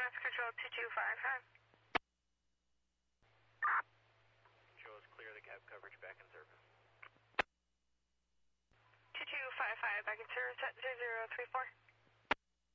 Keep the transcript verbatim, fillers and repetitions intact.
Mass Control two two five five. Control is clear, the cab coverage back in service. two two five five, back in service at zero zero three four.